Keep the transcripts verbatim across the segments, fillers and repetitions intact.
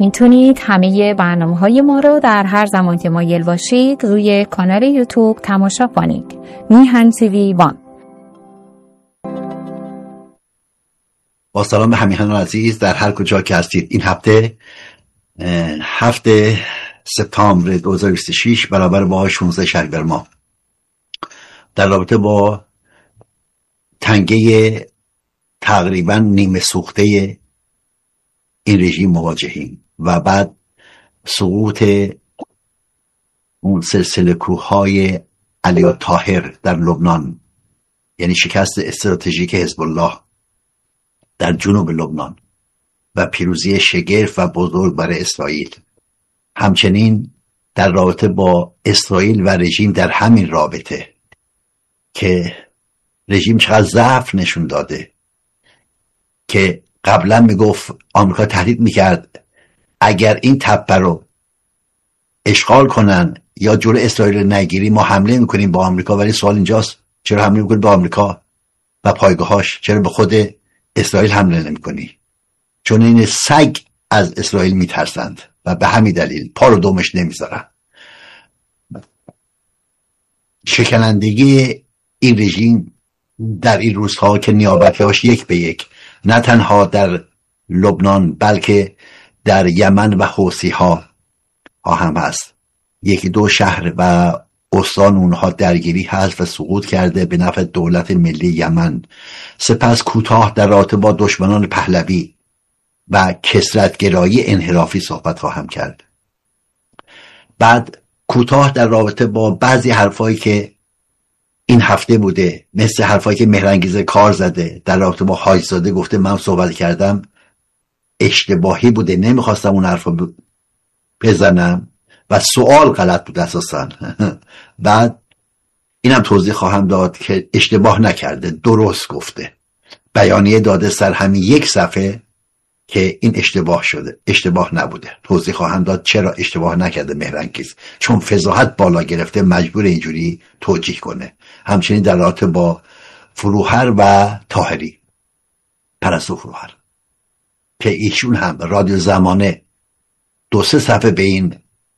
میتونید همه برنامه‌های ما رو در هر زمان که مایل باشید روی کانال یوتیوب تماشا کنید. میهن تیوی وان. با سلام به همیهنان عزیز در هر کجا که هستید. این هفته هفته سپتامبر دو هزار و بیست و شش برابر با شانزده شهریور ماه در رابطه با تنگه تقریبا نیمه سوخته این رژیم مواجهیم و بعد سقوط اون سلسله کوههای علی الطاهر در لبنان، یعنی شکست استراتژیک حزب الله در جنوب لبنان و پیروزی شگرف و بزرگ برای اسرائیل. همچنین در رابطه با اسرائیل و رژیم در همین رابطه که رژیم چقدر ضعف نشون داده که قبلا میگفت آمریکا تهدید میکرد اگر این تپه رو اشغال کنن یا جلو اسرائیل نگیری ما حمله میکنیم با آمریکا. ولی سوال اینجاست چرا حمله میکنی با آمریکا و پایگاهاش؟ چرا به خود اسرائیل حمله نمیکنی؟ چون این سگ از اسرائیل میترسند و به همین دلیل پا رو دومش نمیذارن. شکنندگی این رژیم در این روزها که نیابتیاش یک به یک نه تنها در لبنان بلکه در یمن و حوثی ها ها هم هست. یکی دو شهر و استان اونها درگیری هست و سقوط کرده به نفع دولت ملی یمن. سپس کوتاه در رابطه با دشمنان پهلوی و کثرت‌گرایی انحرافی صحبت خواهم کرد. بعد کوتاه در رابطه با بعضی حرفایی که این هفته بوده، مثل حرفایی که مهرانگیز کار زده در رابطه با حاج‌زاده، گفته من صحبت کردم اشتباهی بوده، نمیخواستم اون حرفا بزنم و سوال غلط بود اساسا. بعد اینم توضیح خواهم داد که اشتباه نکرده، درست گفته. بیانیه داده سر همین یک صفحه که این اشتباه شده، اشتباه نبوده. توضیح خواهم داد چرا اشتباه نکرده مهرانگیز، چون فضاحت بالا گرفته مجبور اینجوری توجیه کنه. همچنین در رابطه با فروهر و طاهری، پرستو فروهر، که ایشون هم رادیو زمانه دو سه صفحه به این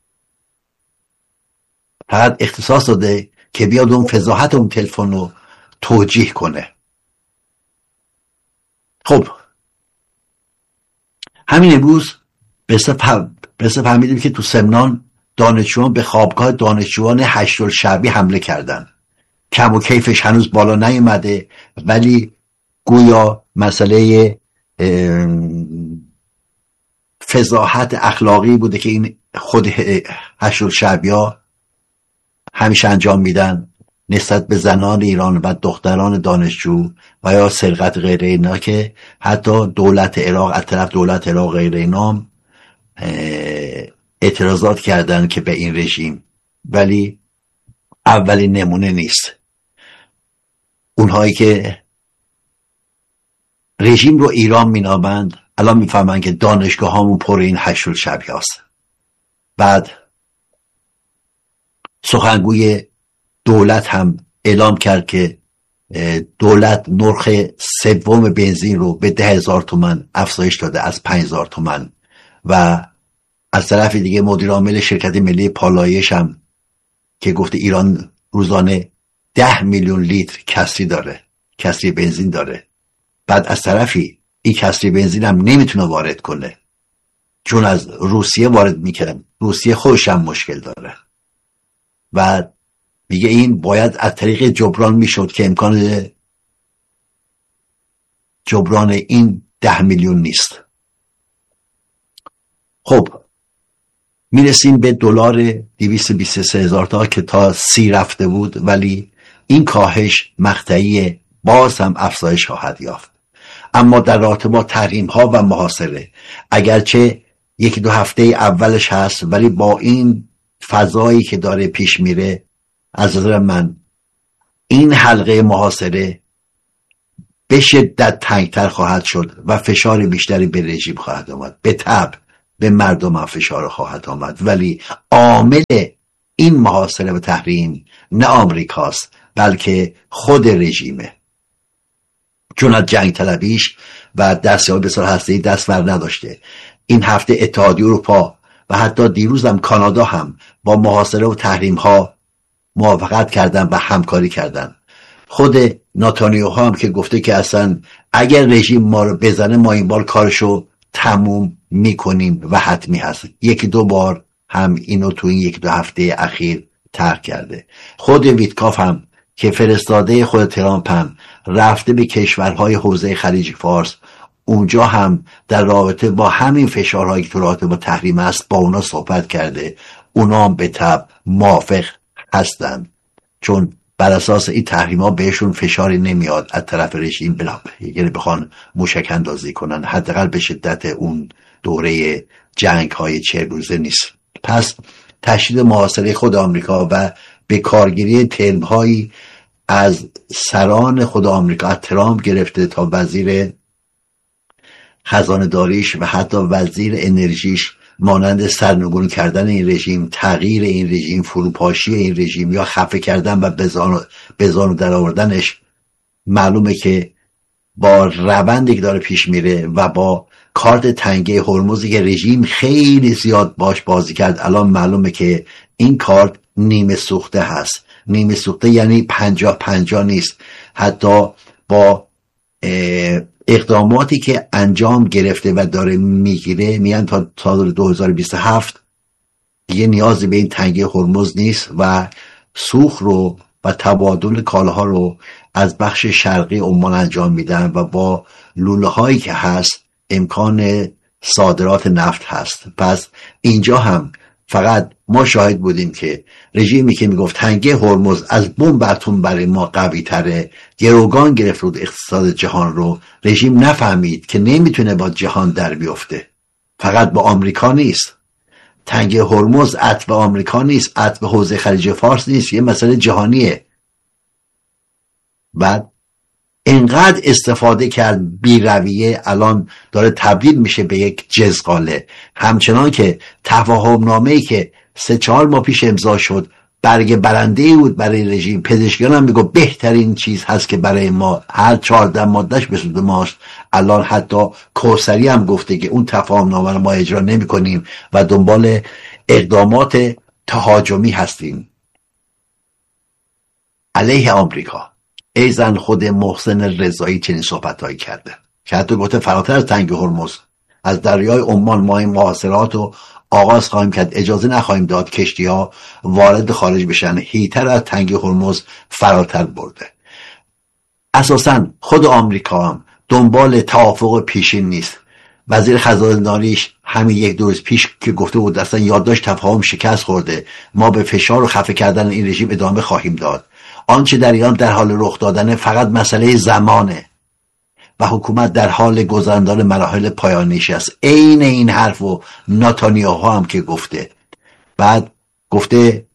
فقط اختصاص داده که بیاد اون فضاحت اون تلفن رو توجیه کنه. خب همین امروز به سه فهمیدیم که تو سمنان دانشجویان به خوابگاه دانشجویان هشت‌الشعبی حمله کردن. کم و کیفش هنوز بالا نیومده ولی گویا مسئله فضاحت اخلاقی بوده که این خود هشت‌الشعبی ها همیشه انجام میدن نسبت به زنان ایران و دختران دانشجو و یا سرقت غیر اینا، که حتی دولت عراق از طرف دولت عراق غیر اینا اعتراضات کردن که به این رژیم، ولی اولین نمونه نیست. اونهایی که رژیم رو ایران مینامند الان میفهمن که دانشگاه هامون پر این هشت‌الشعبی هاست. بعد سخنگوی دولت هم اعلام کرد که دولت نرخ سوم بنزین رو به ده هزار تومن افزایش داده از پنج هزار تومن و از طرف دیگه مدیر عامل شرکت ملی پالایش هم که گفته ایران روزانه ده میلیون لیتر کسری داره، کسری بنزین داره. بعد از طرفی این کسری بنزین هم نمیتونه وارد کنه چون از روسیه وارد میکنه، روسیه خودش هم مشکل داره و میگه این باید از طریق جبران میشد که امکان جبران این ده میلیون نیست. خب میرسیم به دلار دویست و بیست و سه هزار تا که تا سی رفته بود، ولی این کاهش مقطعی باز هم افزایش خواهد یافت. اما در رابطه با تحریم ها و محاصره، اگرچه یکی دو هفته اولش هست ولی با این فضایی که داره پیش میره از نظر من این حلقه محاصره به شدت تنگتر خواهد شد و فشار بیشتری به رژیم خواهد آمد. به طبع به مردم هم فشار خواهد آمد، ولی عامل این محاصره و تحریم نه آمریکاست بلکه خود رژیمه، چون از جنگ طلبیش و دستیابی به سلاح هسته‌ای دست بر نداشته. این هفته اتحادیه اروپا و حتی دیروز هم کانادا هم با محاصره و تحریم ها موافقت کردن و همکاری کردن. خود نتانیاهو هم که گفته که اصلا اگر رژیم ما رو بزنه ما این بار کارشو تموم میکنیم و حتمی هست. یکی دو بار هم اینو تو این یک دو هفته اخیر ترک کرده. خود ویتکاف هم که فرستاده خود ترامپ هم رفته به کشورهای حوزه خلیج فارس، اونجا هم در رابطه با همین فشارهایی که تو رابطه با تحریم است با اونا صحبت کرده. اونا هم به طبع موافق هستند، چون بر اساس این تحریم ها بهشون فشاری نمیاد از طرف رژیم بلا یعنی بخوان موشک اندازی کنن، حداقل به شدت اون دوره جنگ های چهل روزه نیست. پس تشدید محاصره خود آمریکا و به کارگیری ترم هایی از سران خود آمریکا، از ترامپ گرفته تا وزیر خزانه داریش و حتی وزیر انرژیش، مانند سرنگون کردن این رژیم، تغییر این رژیم، فروپاشی این رژیم یا خفه کردن و بزان و در آوردنش، معلومه که با روندی که داره پیش میره و با کارت تنگه هرمزی که رژیم خیلی زیاد باش بازی کرد، الان معلومه که این کارت نیمه سوخته هست. نیمه سوخته یعنی پنجاه پنجاه نیست. حتی با اقداماتی که انجام گرفته و داره میگیره، میگن تا سال دو هزار و بیست و هفت دیگه نیازی به این تنگه هرمز نیست و سوخت رو و تبادل کالاها رو از بخش شرقی عمان انجام میدن و با لوله هایی که هست امکان صادرات نفت هست. پس اینجا هم فقط ما شاهد بودیم که رژیمی که میگفت تنگه هرمز از بم براتون برای ما قوی تره، گروگان گرفت رو اقتصاد جهان رو. رژیم نفهمید که نمیتونه با جهان در بیفته، فقط با آمریکا نیست. تنگه هرمز عطف آمریکا نیست، عطف حوزه خلیج فارس نیست، یه مسئله جهانیه. بعد انقدر استفاده کرد بی رویه، الان داره تبدیل میشه به یک جزغاله. همچنان که تفاهم نامه‌ای که سه چهار ماه پیش امضا شد برگ برنده بود برای رژیم، پزشکیان هم میگو بهترین چیز هست که برای ما، هر چهارده مادهش به سود ماست. الان حتی کوثری هم گفته که اون تفاهم نامه رو ما اجرا نمی کنیم و دنبال اقدامات تهاجمی هستیم علیه آمریکا. ایزن خود محسن رضایی چنین صحبتهایی کرده که حتی گفته فراتر از تنگ هرمز، از دریای عمان ما این محاصرات رو آغاز خواهیم کرد، اجازه نخواهیم داد کشتی ها وارد خارج بشن. هیتر از تنگ هرمز فراتر برده. اساساً خود آمریکا هم دنبال توافق پیشین نیست. وزیر خزانه داریش همین یک دو روز پیش که گفته بود اصلا یادداشت تفاهم شکست خورده، ما به فشار و خفه کردن این رژیم ادامه خواهیم داد. آنچه در ایران در حال رخ دادن فقط مسئله زمانه و حکومت در حال گذراندن مراحل پایانیش است. عین این حرف و نتانیاهو هم که گفته. بعد گفته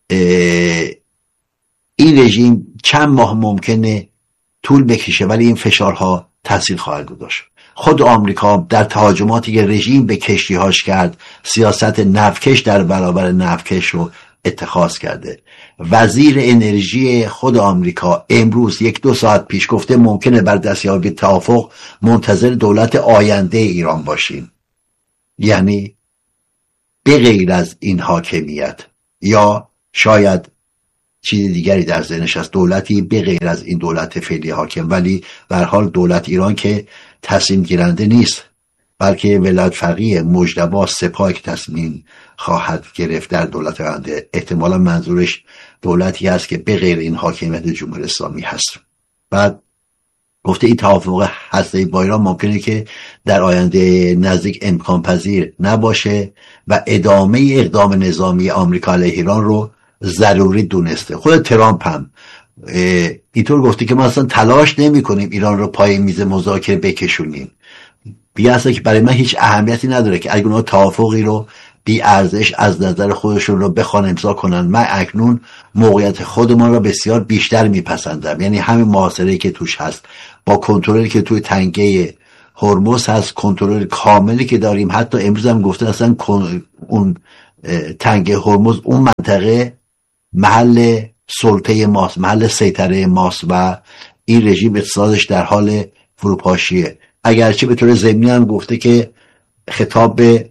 این رژیم چند ماه ممکنه طول بکشه ولی این فشارها تاثیر خواهد گذاشت. خود آمریکا در تهاجماتی که رژیم به کشتی‌هاش کرد، سیاست نفتکش در برابر نفتکش رو اتخاذ کرده. وزیر انرژی خود آمریکا امروز یک دو ساعت پیش گفته ممکنه بر دستیابی توافق منتظر دولت آینده ایران باشیم. یعنی به غیر از این حاکمیت یا شاید چیز دیگری در ذهنش است، دولتی به غیر از این دولت فعلی حاکم، ولی به هر حال دولت ایران که تصمیم گیرنده نیست بلکه ولایت فقیه مجتبی سپاه که تصمیم خواهد گرفت در دولت آینده. احتمالا منظورش دولتی هست که به غیر این حاکمیت جمهوری اسلامی هست. بعد گفته این توافق هسته‌ای با ایران ممکنه که در آینده نزدیک امکان پذیر نباشه و ادامه اقدام نظامی آمریکا علیه ایران رو ضروری دونسته. خود ترامپ هم اینطور گفته که ما اصلا تلاش نمی کنیم ایران رو پای میز مذاکره بکشونیم. بیا اصلا که برای من هیچ اهمیتی نداره که اگه اونها توافقی رو بی ارزش از نظر خودشون رو بخوان امضا کنن. من اکنون موقعیت خودمان را بسیار بیشتر میپسندم، یعنی همین محاصره‌ای که توش هست با کنترلی که توی تنگه هرمز هست، کنترل کاملی که داریم. حتی امروز هم گفتن اصلا اون تنگه هرمز اون منطقه محل سلطه ماست، محل سیطره ماست و این رژیم اقتصادش در حال فروپاشیه. اگرچه به طور ضمنی هم گفته که خطاب به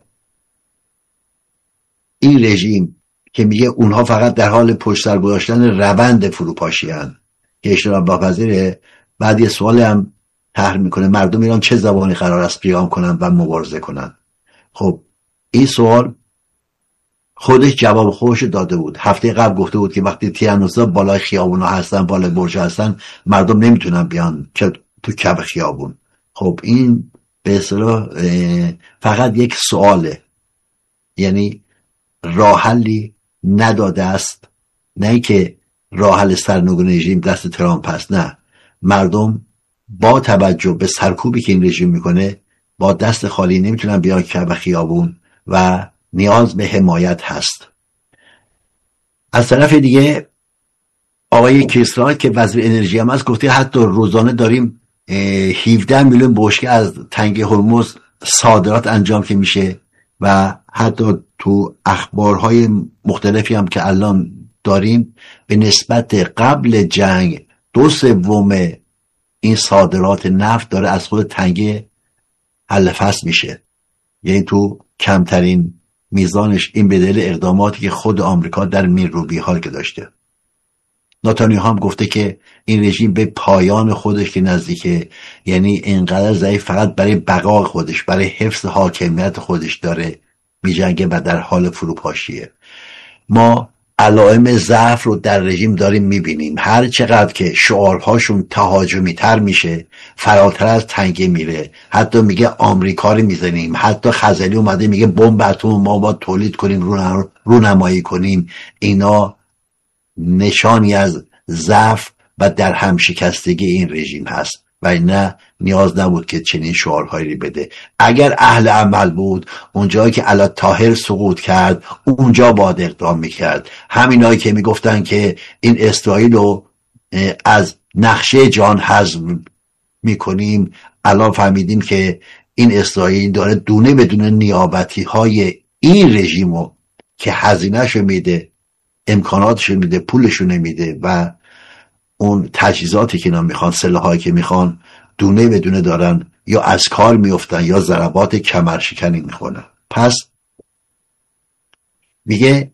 این رژیم که میگه اونها فقط در حال پشت سر گذاشتن روند فروپاشی هستند که اجتناب ناپذیره. بعد یه سوال هم طرح میکنه مردم ایران چه زبانی قرار است قیام کنن و مبارزه کنن. خب این سوال خودش جواب خودش داده بود. هفته قبل گفته بود که وقتی تیراندازا بالای خیابونا هستن، بالای برج هستن، مردم نمیتونن بیان که تو کف خیابون. خب این به اصطلاح فقط یک سواله، یعنی راه حلی نداده است. نه که راه حل سرنگون رژیم دست ترامپ است، نه، مردم با توجه به سرکوبی که این رژیم میکنه با دست خالی نمیتونن بیان کف خیابون و نیاز به حمایت هست. از طرف دیگه آقای کریستال که وزیر انرژی هم هست گفته حتی روزانه داریم هفده میلیون بشکه از تنگه هرمز صادرات انجام که میشه و حتی تو اخبارهای مختلفی هم که الان داریم به نسبت قبل جنگ دو سوم این صادرات نفت داره از خود تنگه حل فصل میشه، یعنی تو کمترین میزانش. این به دلیل اقداماتی که خود آمریکا در میرروبی حال که داشته. نتانیاهو هم گفته که این رژیم به پایان خودش که نزدیکه، یعنی اینقدر ضعیف فقط برای بقا خودش، برای حفظ حاکمیت خودش داره میجنگه و در حال فروپاشیه. ما علائم ضعف رو در رژیم داریم میبینیم. هر چقدر که شعارهاشون تهاجمی تر میشه، فراتر از تنگه میره. حتی میگه آمریکا رو میزنیم، حتی خزعلی اومده میگه بمب اتم ما با تولید کنیم، رونمایی کنیم. اینا نشانی از ضعف و در هم شکستگی این رژیم هست و نه نیاز نبود که چنین شعارهایی بده. اگر اهل عمل بود، اونجایی که علی طاهر سقوط کرد اونجا باید اقدام میکرد. همینایی که میگفتن که این اسرائیل رو از نقشه جهان حذف میکنیم، الان فهمیدیم که این اسرائیل داره دونه بدون نیابتی های این رژیمو که هزینهشو میده، امکاناتشو میده، پولشو نمیده و اون تجهیزاتی که اینا میخوان، سلاحایی که میخوان، دونه بدونه دارن یا از کار میفتن یا ضربات کمرشکنی میخونن. پس میگه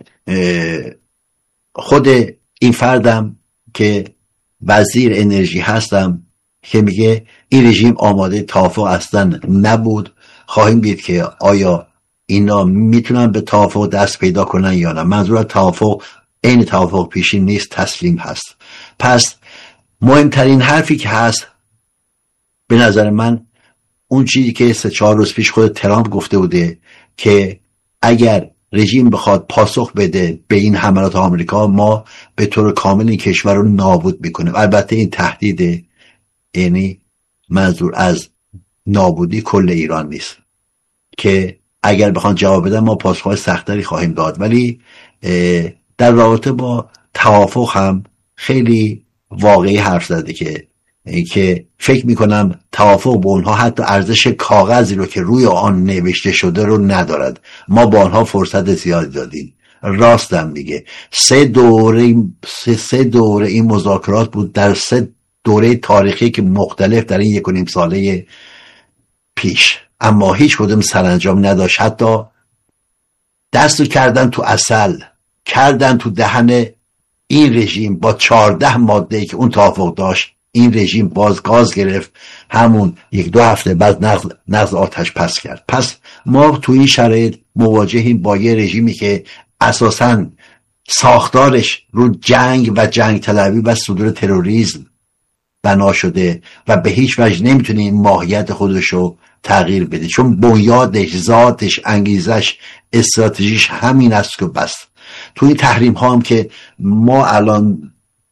خود این فردم که وزیر انرژی هستم که میگه این رژیم آماده توافق اصلا نبود. خواهیم دید که آیا اینا میتونن به توافق دست پیدا کنن یا نه. منظور توافق این توافق پیشین نیست، تسلیم هست. پس مهمترین حرفی که هست به نظر من اون چیزی که سه چهار روز پیش خود ترامپ گفته بوده که اگر رژیم بخواد پاسخ بده به این حملات آمریکا، ما به طور کامل این کشور رو نابود میکنیم. البته این تهدید، یعنی منظور از نابودی کل ایران نیست که اگر بخوان جواب بدن ما پاسخ سختری خواهیم داد، ولی در رابطه با توافق هم خیلی واقعی حرف زده که که فکر میکنم توافق با اونها حتی ارزش کاغذی رو که روی آن نوشته شده رو ندارد. ما با آنها فرصت زیادی دادیم. راستم میگه سه دوره سه, سه دوره این مذاکرات بود در سه دوره تاریخی که مختلف در این یک و نیم ساله پیش، اما هیچ کدوم سرانجام نداشت. حتی دستو کردن تو عسل، کردن تو دهن این رژیم با چهارده ماده‌ای که اون توافق داشت. این رژیم باز گاز گرفت، همون یک دو هفته بعد نقض نقض آتش پس کرد. پس ما تو این شرایط مواجهیم با یه رژیمی که اساساً ساختارش رو جنگ و جنگ طلبی و صدور تروریسم بنا شده و به هیچ وجه نمیتونه این ماهیت خودش رو تغییر بده، چون بنیادش، ذاتش، انگیزش، استراتژیش همین است که بس. تو این تحریم ها هم که ما الان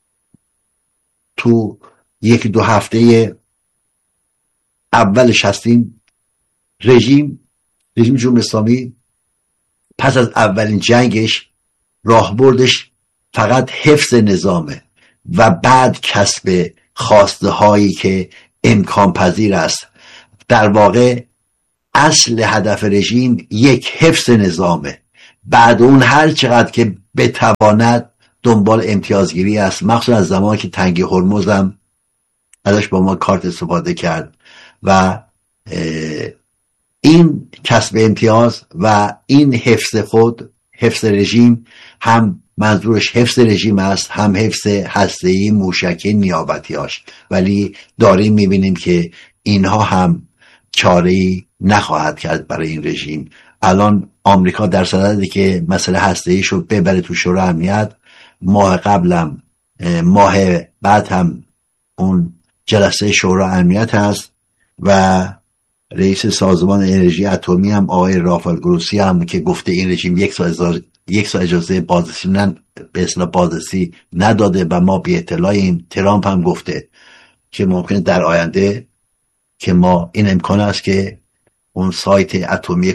تو یک دو هفته اولش هستیم، رژیم رژیم جمهوری اسلامی پس از اولین جنگش راهبردش فقط حفظ نظامه و بعد کسب خواسته هایی که امکان پذیر است. در واقع اصل هدف رژیم یک حفظ نظامه، بعد اون هر چقدر که بتواند دنبال امتیازگیری است. مخصوصا از زمانی که تنگه هرمز هم ازش با ما کارت استفاده کرد و این کسب امتیاز و این حفظ خود، حفظ رژیم، هم منظورش حفظ رژیم است، هم حفظ هسته‌ای موشکی نیابتیاش. ولی داریم میبینیم که اینها هم چاره‌ای نخواهد کرد برای این رژیم. الان آمریکا در صدده که مسئله هسته‌ایش رو ببره تو شورای امنیت. ماه قبلم، ماه بعد هم اون جلسه شورای امنیت هست و رئیس سازمان انرژی اتمی هم آقای رافائل گروسی هم که گفته این رژیم یک سال یک سال اجازه بازرسی نه به اصطلاح بازرسی نداده و ما بی اطلاعیم. ترامپ هم گفته که ممکنه در آینده که ما این امکان است که اون سایت اتمی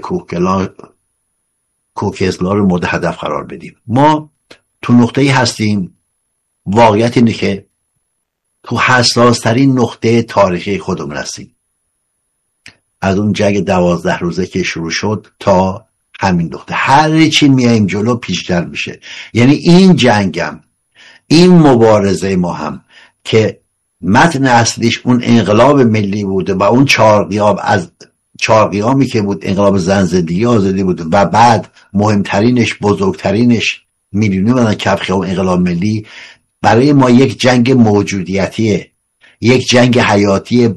کوکزلا رو مورد هدف قرار بدیم. ما تو نقطه‌ای هستیم، واقعیت اینه که تو حساس ترین نقطه تاریخی خودمون هستیم. از اون جنگ دوازده روزه که شروع شد تا همین نقطه هر چی میایم جلو بیشتر میشه. یعنی این جنگم، این مبارزه ما هم که متن اصلیش اون انقلاب ملی بوده و اون چهار قیام، از چهار قیامی که بود انقلاب زن زندگی آزادی بود و بعد مهمترینش بزرگترینش میلیونی بدن کف خیابون انقلاب ملی، برای ما یک جنگ موجودیتیه، یک جنگ حیاتی.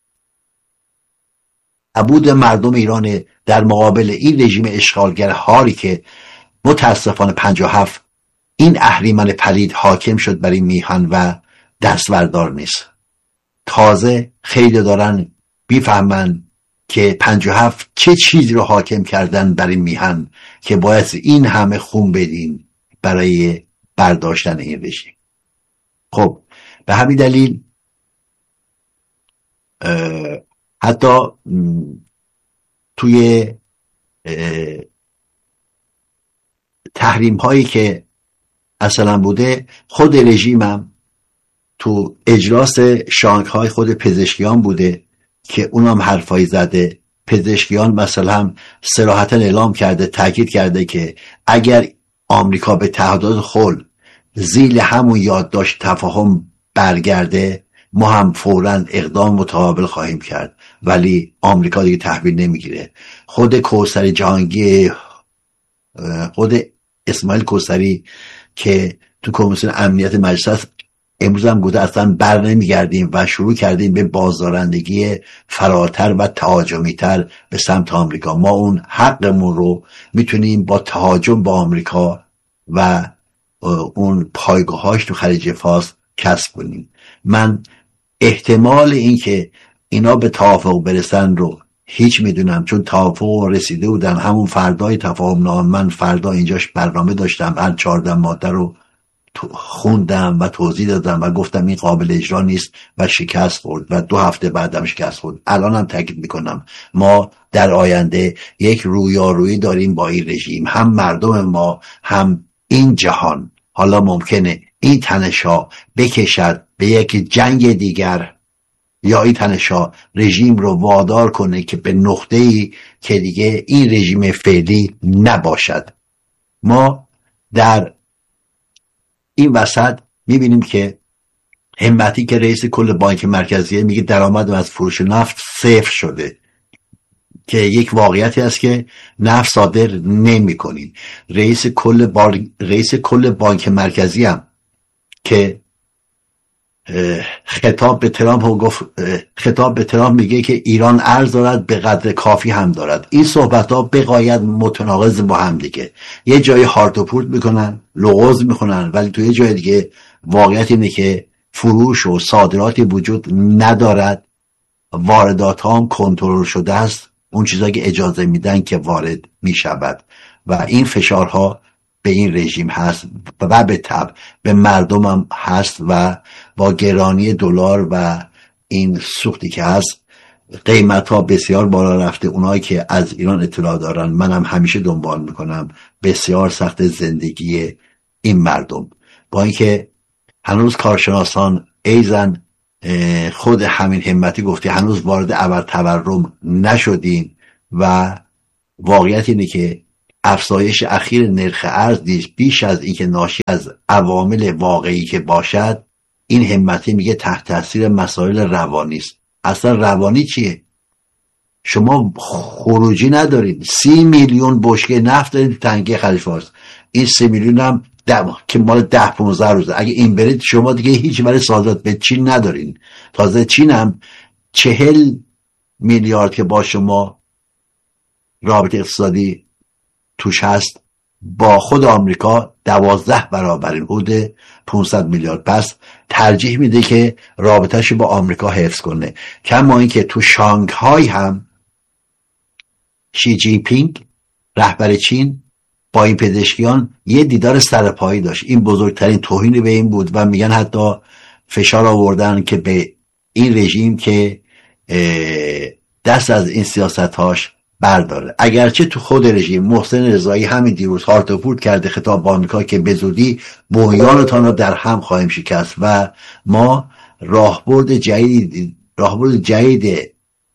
عبود مردم ایران در مقابل این رژیم اشغالگر هاری که متاسفانه پنجاه و هفت این اهریمن پلید حاکم شد بر این میهن و دستبردار نیست. تازه خیلی دارن بیفهمن که پنجاه و هفت چه چیزی رو حاکم کردن بر این میهن که باید این همه خون بدین برای برداشتن این رژیم. خب به همین دلیل حتی توی تحریم هایی که اصلا بوده، خود رژیمم تو اجلاس شانگهای خود پزشکیان بوده که اونم حرفایی زده. پزشکیان مثلا هم صراحتا اعلام کرده، تاکید کرده که اگر آمریکا به تعهدات خل زیل همون یادداشت تفاهم برگرده، ما هم فوراً اقدام متقابل خواهیم کرد. ولی آمریکا دیگه تحویل نمیگیره. خود کوثر جهانگی، خود اسماعیل کوثری که تو کمیسیون امنیت مجلس است، امروز هم گفته اصلا بر نمیگردیم و شروع کردیم به بازدارندگی فراتر و تهاجمی‌تر به سمت آمریکا. ما اون حقمون رو میتونیم با تهاجم با آمریکا و اون پایگاهاش تو خلیج فارس کسب کنیم. من احتمال این که اینا به توافق برسن رو هیچ میدونم، چون توافق رسیده بودن همون فردای تفاهم نامه. من فردا اینجاش برنامه داشتم، هر چهارده ماده رو خوندم و توضیح دادم و گفتم این قابل اجرا نیست و شکست خورد و دو هفته بعدم شکست خورد. الان هم تاکید میکنم ما در آینده یک رویارویی داریم با این رژیم، هم مردم ما هم این جهان. حالا ممکنه این تنش‌ها بکشد به یک جنگ دیگر یا این تنش‌ها رژیم رو وادار کنه که به نقطه‌ای که دیگه این رژیم فعلی نباشد. ما در این وسط میبینیم که همتی که رئیس کل بانک مرکزی میگه درآمد از فروش نفت صفر شده، که یک واقعیتی است که نفت صادر نمی کنیم. رئیس کل بار... رئیس کل بانک مرکزی هم که خطاب به ترامپ گفت، خطاب به ترامپ میگه که ایران ارز دارد به قدر کافی هم دارد. این صحبت ها بقایت متناقض با هم دیگه. یه جای هارت و پورت میکنن، لغز میکنن، ولی تو یه جای دیگه واقعیت اینه که فروش و صادراتی وجود ندارد، واردات ها هم کنترل شده است، اون چیزایی که اجازه میدن که وارد میشود و این فشارها به این رژیم هست و به تبع به مردم هم هست و با گرانی دلار و این سوختی که هست قیمت ها بسیار بالا رفته. اونایی که از ایران اطلاع دارن، منم همیشه دنبال میکنم، بسیار سخت زندگی این مردم. با اینکه هنوز کارشناسان ایزن خود همین همتی گفته هنوز وارد ابر تورم نشدیم و واقعیت اینه که افزایش اخیر نرخ ارز بیش از اینکه ناشی از عوامل واقعی که باشد، این همتی میگه تحت تاثیر مسائل روانی است. اصلا روانی چیه؟ شما خروجی ندارید. سی میلیون بشکه نفت دارید تو تنگه خلیج فارس. این سی میلیون هم ده که مال ده پونزده روزه. اگه این برید شما دیگه هیچ برای صادرات به چین ندارین. تازه چین هم چهل میلیارد که با شما رابطه اقتصادی توش هست، با خود آمریکا دوازده برابر، این حدود پانصد میلیارد. پس ترجیح میده که رابطهش با آمریکا حفظ کنه. کما این که تو شانگهای هم شی جین پینگ رهبر چین با این پزشکیان یه دیدار سرپایی داشت. این بزرگترین توهین به این بود و میگن حتی فشار آوردن که به این رژیم که دست از این سیاستهاش برداره. اگرچه تو خود رژیم محسن رضایی همین دیروز هارت و پورت کرده خطاب به آمریکا که به زودی بنیانتان را در هم خواهیم شکست و ما راهبرد جدید راهبرد جدید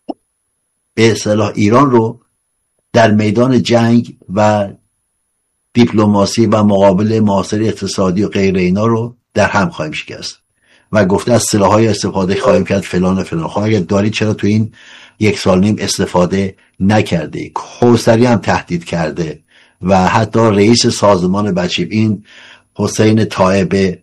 به اصطلاح ایران رو در میدان جنگ و دیپلماسی و مقابله معاصر اقتصادی و غیر اینا رو در هم خواهیم شکست و گفته از سلاح‌های استفاده خواهیم کرد فلان و فلان. خب اگر دارید چرا تو این یک سال نیم استفاده نکرده؟ خوسری هم تهدید کرده و حتی رئیس سازمان بچه این حسین طایب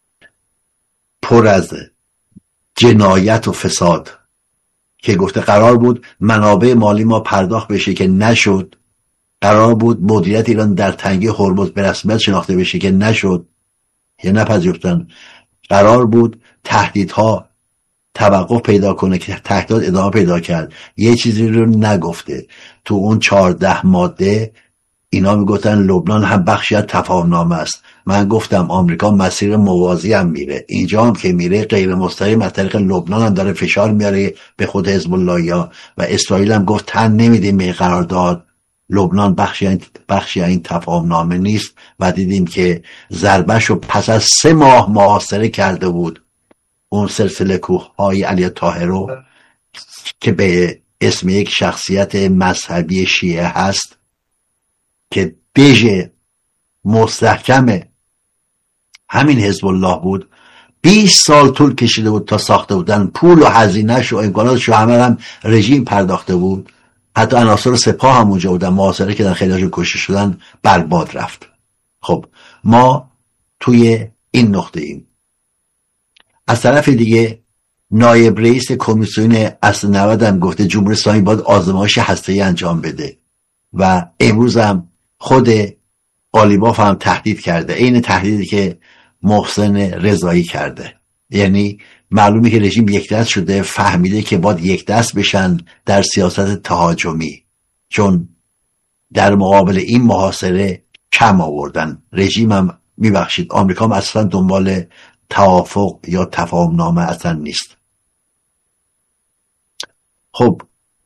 پر از جنایت و فساد که گفته قرار بود منابع مالی ما پرداخت بشه که نشد، قرار بود مدیریت ایران در تنگه هرمز به رسمیت شناخته بشه که نشد یا نپذیرفتن، قرار بود تهدیدها توقف پیدا کنه که تهدید ادامه پیدا کرد، یه چیزی رو نگفته. تو اون چهارده ماده اینا میگفتن لبنان هم بخشی از تفاهمنامه است. من گفتم آمریکا مسیر موازی هم میره، اینجا هم که میره غیر مستقیم از طریق لبنان هم داره فشار میاره به خود حزب الله و اسرائیل هم گفت تن نمیدیم به قرارداد، لبنان بخشی این بخشی این تفاهمنامه نیست و دیدیم که ضربهشو پس از سه ماه محاصره کرده بود اون سلسله کوههای علی طاهر رو که به اسم یک شخصیت مذهبی شیعه هست که دژ مستحکم همین حزب الله بود. بیست سال طول کشیده بود تا ساخته بودن، پول و هزینه‌ش و امکاناتش رو همه هم رژیم پرداخته بود. حتی عناصر سپاه هم اونجا بودن، محاصره که در خیلیشون کشته شدن برباد رفت. خب ما توی این نقطه ایم. از طرف دیگه نایب رئیس کمیسیون اصل نود هم گفته جمهوری اسلامی باید آزمایش هسته‌ای انجام بده و امروز هم خود قالیباف هم تهدید کرده، این تهدیدی که محسن رضایی کرده. یعنی معلومه که رژیم یک دست شده، فهمیده که باید یک دست بشن در سیاست تهاجمی، چون در مقابل این محاصره کم آوردن. رژیم هم میبخشید آمریکا هم اصلا دنبال توافق یا تفاهم نامه اصلا نیست. خب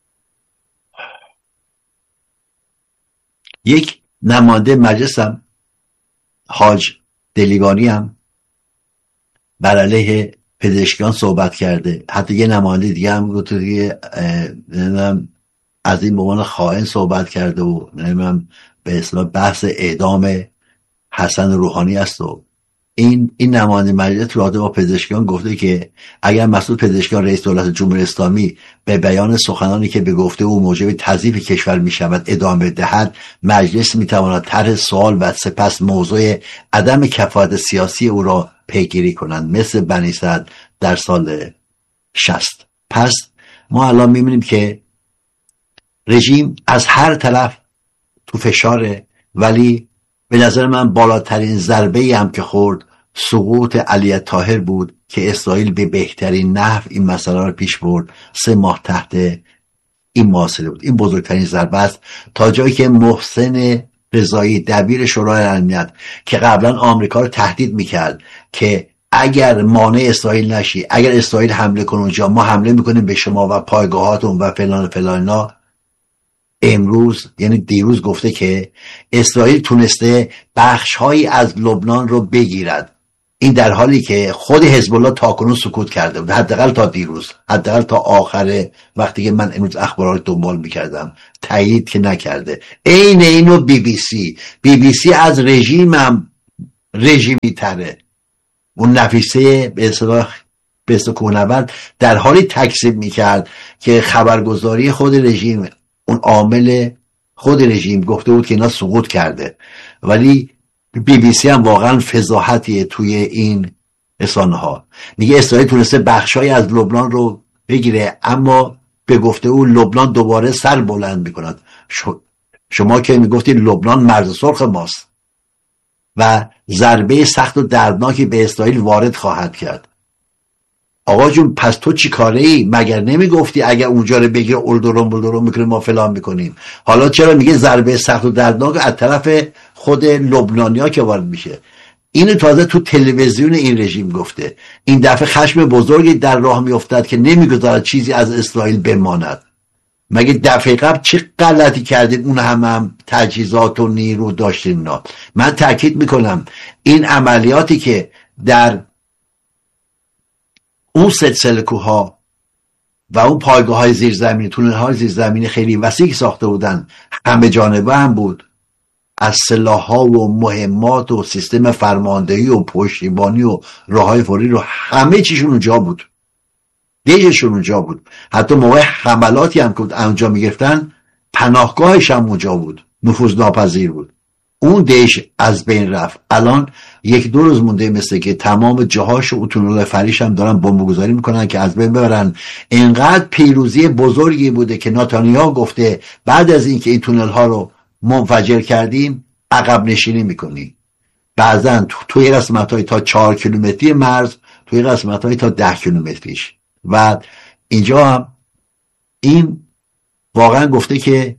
یک نماینده مجلس هم حاج دلیگانی هم بر علیه پزشکیان صحبت کرده. حتی یه نماینده دیگه هم گفته دیگه از این بمان خائن صحبت کرده و به اصطلاح بحث اعدام حسن روحانی است و این این نماینده مجلس راده با پزشکیان گفته که اگر مسعود پزشکیان رئیس دولت جمهوری اسلامی به بیان سخنانی که به گفته او موجب تضعیف کشور می شود ادامه دهد، مجلس می تواند طرح سوال و سپس موضوع عدم کفایت سیاسی او را پیگیری کنند، مثل بنی سعد در سال شصت. پس ما الان می بینیم که رژیم از هر طرف تو فشاره، ولی به نظر من بالاترین ضربه هم که خورد سقوط علی طاهر بود که اسرائیل به بهترین نحو این مسئله رو پیش برد. سه ماه تحت این محاصره بود. این بزرگترین ضربه است، تا جایی که محسن رضایی دبیر شورای امنیت که قبلا آمریکا رو تهدید میکرد که اگر مانع اسرائیل نشی، اگر اسرائیل حمله کنه اونجا ما حمله میکنیم به شما و پایگاهاتون و فلان فلانا، امروز یعنی دیروز گفته که اسرائیل تونسته بخشهایی از لبنان رو بگیرد. این در حالی که خود حزب الله تاکنون سکوت کرده بود، حداقل تا دیروز، حداقل تا آخر وقتی که من امروز اخبار رو دنبال میکردم، تایید که نکرده. این اینو بی بی سی بی بی سی از رژیمم رژیمی تره. اون نفیسه به اصطلاح به اسم کوهنورد در حالی تکذیب میکرد که خبرگزاری خود رژیم، اون عامل خود رژیم، گفته بود که اینا سقوط کرده. ولی بی بی سی هم واقعا فضاحتیه توی این رسانه ها. میگه اسرائیل تونسته بخشای از لبنان رو بگیره، اما به گفته او لبنان دوباره سر بلند میکند. شما که میگفتید لبنان مرز سرخ ماست و ضربه سخت و دردناکی به اسرائیل وارد خواهد کرد. آقا جون پس تو چی کاره ای؟ مگر نمیگفتی اگر اونجا رو بگیره اولدورم بولدورم میکنیم ما فلان میکنیم؟ حالا چرا میگه ضربه سخت و دردناک از طرف خود لبنانیا که وارد میشه؟ اینو تازه تو تلویزیون این رژیم گفته. این دفعه خشم بزرگی در راه میافتد که نمیگذارد چیزی از اسرائیل بماند. مگه دفعه قبل چه غلطی کردیم اون هم, هم تجهیزات و نیرو داشتیم؟ نه، من تاکید میکنم این عملیاتی که در اون سلسله کوها و اون پایگاه های زیرزمینی، تونل های زیرزمینی خیلی وسیع ساخته بودن، همه جانبه هم بود، از سلاح ها و مهمات و سیستم فرماندهی و پشتیبانی و راههای فوری رو همه چیشون اونجا بود، دیجشون اونجا بود. حتی موقع حملاتی هم که اونجا میگرفتن پناهگاهش هم اونجا بود، نفوذ ناپذیر بود. اون دیش از بین رفت. الان یک دو روز مونده مثل که تمام جاهاش و تونل فریش هم دارن بمبگذاری میکنن که از بین ببرن. اینقدر پیروزی بزرگی بوده که نتانیاهو گفته بعد از اینکه این تونل ها رو منفجر کردیم عقب نشینی میکنی. بعضن تو توی قسمت های تا چهار کیلومتری مرز، توی قسمت های تا ده کیلومتریش. و اینجا هم این واقعا گفته که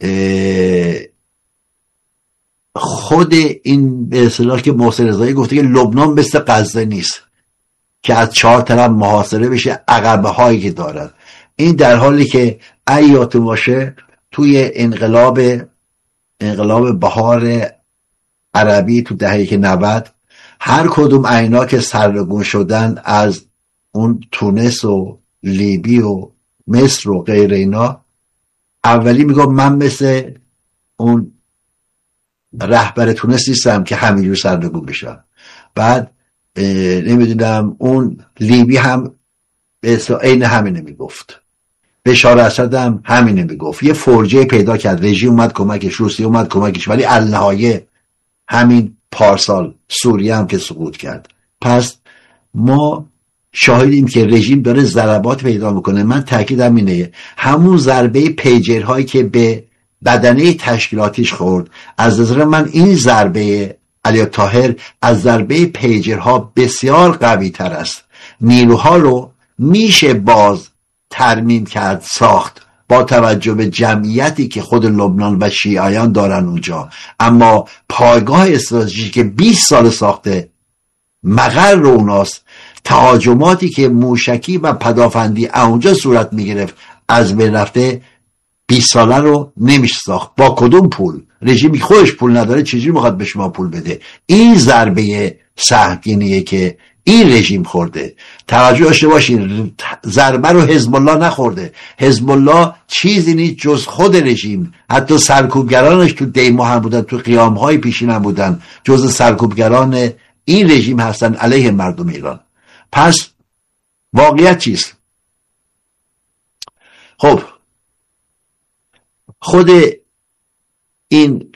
خود این به اصطلاح که محسن رضایی گفته که لبنان مثل غزه نیست که از چهار طرف محاصره بشه، عقبه هایی که دارد. این در حالی که ایات باشه توی انقلاب انقلاب بهار عربی تو دهه که نود هر کدوم عینا که سرنگون شدن از اون تونس و لیبی و مصر و غیر اینا، اولی میگم من مثل اون رهبر تونس نیستم که همینجور سرنگون بشم. بعد نمیدونم اون لیبی هم عین همینه میگفت، بشار اسد هم همینه میگفت. یه فرجه پیدا کرد، رژیم اومد کمکش، روسیه اومد کمکش، ولی النهایه همین پارسال سوریه هم که سقوط کرد. پس ما شاهدیم که رژیم داره ضربات پیدا میکنه. من تاکیدم اینه همون ضربه پیجرهایی که به بدنه تشکیلاتیش خورد، از نظر من این ضربه علی طاهر از ضربه پیجرها بسیار قوی تر است. نیروها رو میشه باز ترمیم کرد، ساخت، با توجه به جمعیتی که خود لبنان و شیعیان دارن اونجا. اما پایگاه استراتژیکی که بیست سال ساخته مقر رو اوناست، تهاجماتی که موشکی و پدافندی اونجا صورت میگرفت از بین رفته، بیست ساله رو نمیشه ساخت. با کدوم پول؟ رژیمی خودش پول نداره چجوری میخواد به شما پول بده؟ این ضربه سهمگینیه که این رژیم خورده. توجه داشته باشین ضربه رو حزب الله نخورده. حزب الله چیزی نیست جز خود رژیم. حتی سرکوبگرانش تو دیما هم بودن، تو قیامهای پیشین هم بودن، جز سرکوبگران این رژیم هستن علیه مردم ایران. پس واقعیت چیست؟ خب خود این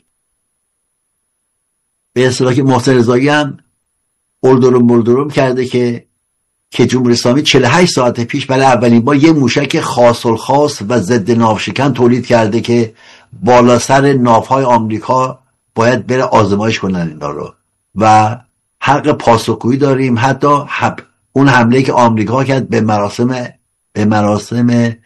به اصطلاح که محسن رضایی هم اولدروم بولدروم کرده که که جمهوری اسلامی چهل و هشت ساعت پیش برای اولین بار یه موشک خاص الخاص و ضد ناوشکن تولید کرده که بالا سر ناوهای آمریکا باید بره آزمایش کنن اینا رو و حق پاسخگویی داریم. حتی حب اون حمله که آمریکا کرد به مراسم به مراسم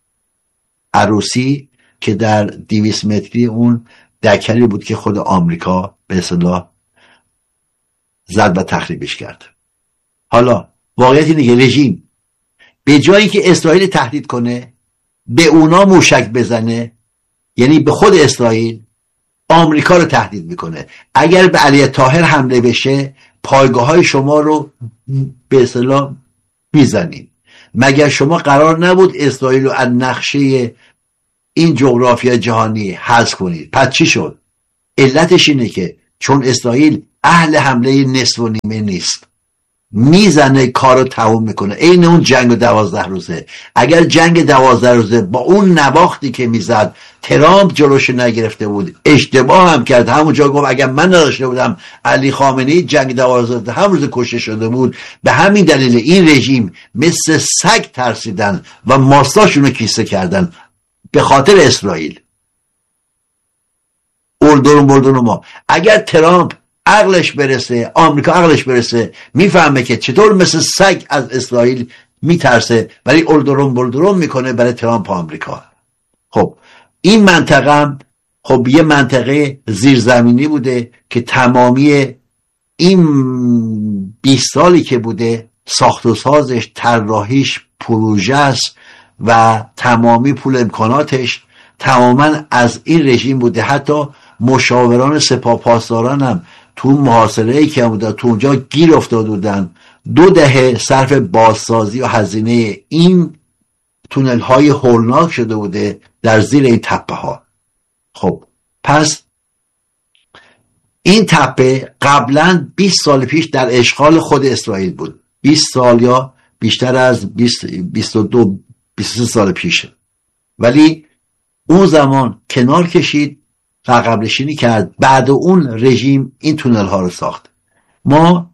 عروسی که در دویست متری اون دکری بود که خود آمریکا به اصطلاح زد و تخریبش کرد. حالا واقعیت اینه که رژیم به جایی که اسرائیل تهدید کنه به اونا موشک بزنه، یعنی به خود اسرائیل، آمریکا رو تهدید میکنه. اگر به علی طاهر حمله بشه پایگاه های شما رو به اصطلاح میزنیم. مگر شما قرار نبود اسرائیل رو از نقشه این جغرافیا جهانی حذف کنید؟ پس چی شد؟ علتش اینه که چون اسرائیل اهل حمله نصف و نیمه نیست. میزنه، کارو تموم میکنه. این اون جنگ دوازده روزه. اگر جنگ دوازده روزه با اون نواختی که میزد ترامپ جلوش نگرفته بود، اشتباه هم کرد. همونجا گفت اگر من نداشته بودم علی خامنه‌ای جنگ دوازده روزه هم روز کشته شده بود. به همین دلیل این رژیم مثل سگ ترسیدن و ماستاشون رو کیسه کردن به خاطر اسرائیل. اردن بردن ما. اگر ترامپ عقلش برسه، آمریکا عقلش برسه، میفهمه که چطور مثل سگ از اسرائیل میترسه، ولی اردن بردن میکنه برای ترامپ و آمریکا. خب این منطقه خب یه منطقه زیرزمینی بوده که تمامی این بیست سالی که بوده ساخت و سازش، طراحیش، پروژه است و تمامی پول امکاناتش تماما از این رژیم بوده. حتی مشاوران سپاه پاسداران هم تو محاصره‌ای که بوده تو اونجا گیر افتاده بودن. دو دهه صرف بازسازی و هزینه این تونل های هولناک شده بوده در زیر این تپه ها. خب پس این تپه قبلا بیست سال پیش در اشغال خود اسرائیل بود. بیست سال یا بیشتر از بیست بیست و دو بیست و سه سال پیشه. ولی اون زمان کنار کشید، عقب نشینی کرد. بعد اون رژیم این تونل ها رو ساخت. ما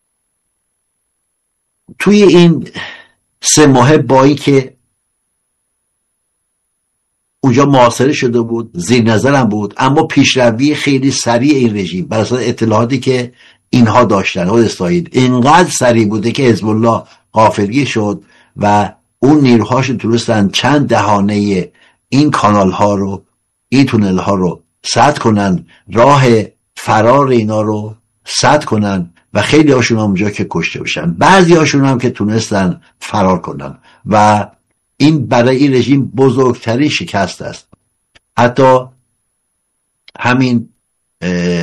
توی این سه ماه با این که اونجا محاصره شده بود، زیر نظرم بود، اما پیشروی خیلی سریع این رژیم بر اساس اطلاعاتی که اینها داشتن خود اسرائیل اینقدر سریع بوده که حزب الله غافلگیر شد و اون نیروهاش تونستن چند دهانه این کانال ها رو، این تونل ها رو سد کنن، راه فرار اینا رو سد کنن و خیلی هاشون هم اونجا که کشته بشن، بعضی هاشون هم که تونستن فرار کنن و این برای این رژیم بزرگترین شکست است. حتی همین